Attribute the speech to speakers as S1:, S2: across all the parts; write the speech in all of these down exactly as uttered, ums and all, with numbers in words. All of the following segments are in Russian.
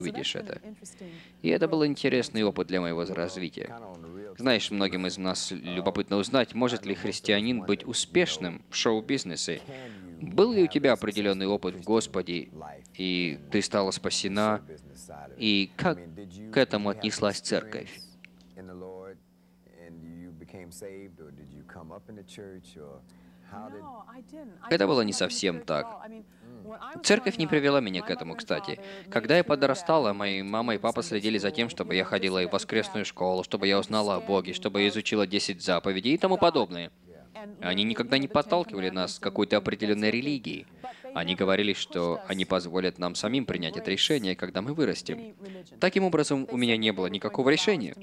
S1: увидишь это. И это был интересный опыт для моего развития. Знаешь, многим из нас любопытно узнать, может ли христианин быть успешным в шоу-бизнесе. Был ли у тебя определенный опыт в Господе, и ты стала спасена, и как к этому отнеслась церковь? Это было не совсем так. Церковь не привела меня к этому, кстати. Когда я подрастала, мои мама и папа следили за тем, чтобы я ходила и в воскресную школу, чтобы я узнала о Боге, чтобы я изучила десять заповедей и тому подобное. Они никогда не подталкивали нас к какой-то определенной религии. Они говорили, что они позволят нам самим принять это решение, когда мы вырастем. Таким образом, у меня не было никакого решения.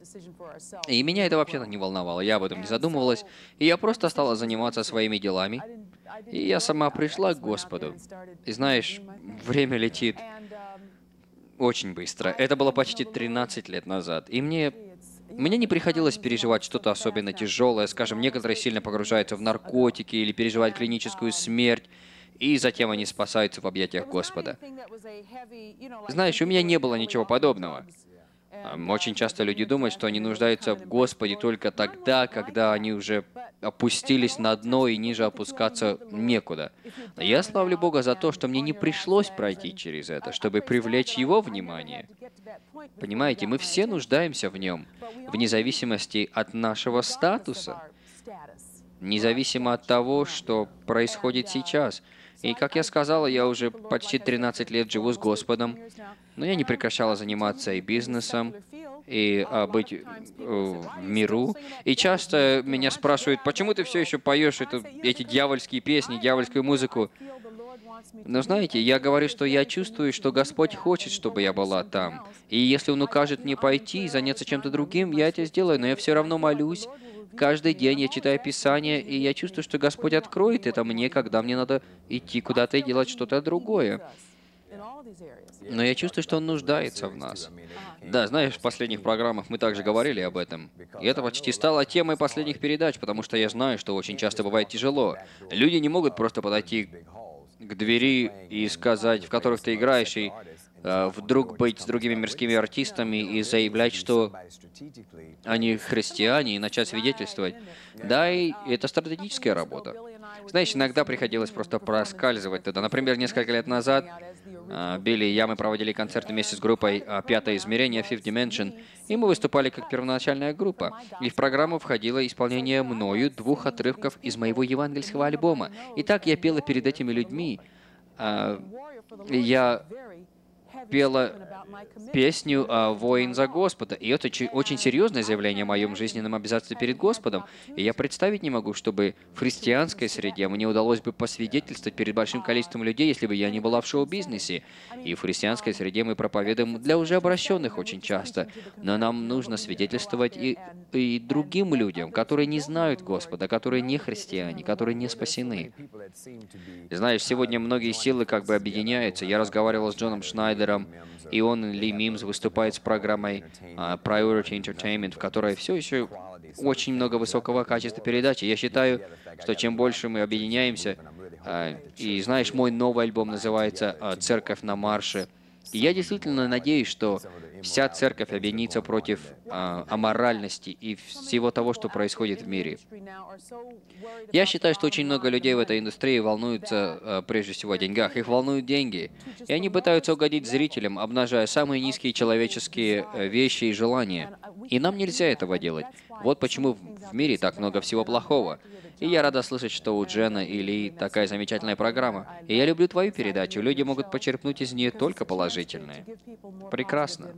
S1: И меня это вообще-то не волновало, я об этом не задумывалась, и я просто стала заниматься своими делами. И я сама пришла к Господу. И знаешь, время летит очень быстро. Это было почти тринадцать лет назад. И мне мне не приходилось переживать что-то особенно тяжелое. Скажем, некоторые сильно погружаются в наркотики или переживают клиническую смерть, и затем они спасаются в объятиях Господа. Знаешь, у меня не было ничего подобного. Ам, Очень часто люди думают, что они нуждаются в Господе только тогда, когда они уже опустились на дно и ниже опускаться некуда. Но я славлю Бога за то, что мне не пришлось пройти через это, чтобы привлечь Его внимание. Понимаете, мы все нуждаемся в Нем, вне зависимости от нашего статуса, независимо от того, что происходит сейчас. И, как я сказала, я уже почти тринадцать лет живу с Господом, но я не прекращала заниматься и бизнесом, и а, быть э, в миру. И часто меня спрашивают, почему ты все еще поешь эту, эти дьявольские песни, дьявольскую музыку? Но знаете, я говорю, что я чувствую, что Господь хочет, чтобы я была там. И если Он укажет мне пойти и заняться чем-то другим, я это сделаю, но я все равно молюсь. Каждый день я читаю Писание, и я чувствую, что Господь откроет это мне, когда мне надо идти куда-то и делать что-то другое. Но я чувствую, что Он нуждается в нас. Да, знаешь, в последних программах мы также говорили об этом. И это почти стало темой последних передач, потому что я знаю, что очень часто бывает тяжело. Люди не могут просто подойти к двери и сказать, в которых ты играешь, и э, вдруг быть с другими мирскими артистами и заявлять, что они христиане, и начать свидетельствовать. Да, и это стратегическая работа. Знаешь, иногда приходилось просто проскальзывать туда. Например, несколько лет назад а, Билли и я, мы проводили концерт вместе с группой а, «Пятое измерение» Fifth Dimension, и мы выступали как первоначальная группа. И в программу входило исполнение мною двух отрывков из моего евангельского альбома. И так я пела перед этими людьми. А, и я пела песню а, «Воин за Господа». И это чи- очень серьезное заявление о моем жизненном обязательстве перед Господом. И я представить не могу, чтобы в христианской среде мне удалось бы посвидетельствовать перед большим количеством людей, если бы я не была в шоу-бизнесе. И в христианской среде мы проповедуем для уже обращенных очень часто. Но нам нужно свидетельствовать и, и другим людям, которые не знают Господа, которые не христиане, которые не спасены. И знаешь, сегодня многие силы как бы объединяются. Я разговаривал с Джоном Шнайдером, и он, Ли Мимс, выступает с программой а, Priority Entertainment, в которой все еще очень много высокого качества передачи. Я считаю, что чем больше мы объединяемся, а, и знаешь, мой новый альбом называется а, «Церковь на марше», и я действительно надеюсь, что вся церковь объединится против а, аморальности и всего того, что происходит в мире. Я считаю, что очень много людей в этой индустрии волнуются а, прежде всего о деньгах. Их волнуют деньги. И они пытаются угодить зрителям, обнажая самые низкие человеческие э, вещи и желания. И нам нельзя этого делать. Вот почему в в мире так много всего плохого. И я рада слышать, что у Джена и Ли такая замечательная программа. И я люблю твою передачу. Люди могут почерпнуть из нее только положительное. Прекрасно.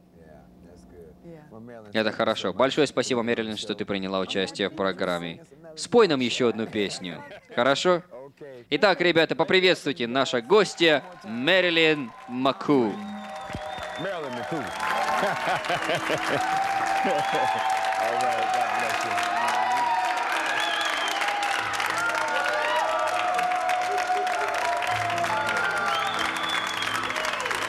S1: Это хорошо. Большое спасибо, Мэрилин, что ты приняла участие в программе. Спой нам еще одну песню. Хорошо? Итак, ребята, поприветствуйте наша гостья Мэрилин Маку.
S2: Marilyn McCoo. All right, God bless you.